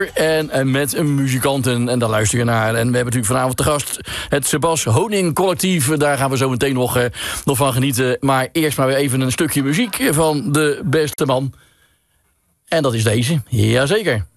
En met muzikanten, en daar luister je naar. En we hebben natuurlijk vanavond te gast het Sebas Honing Collectief. Daar gaan we zo meteen nog van genieten. Maar eerst maar weer even een stukje muziek van de beste man. En dat is deze. Jazeker.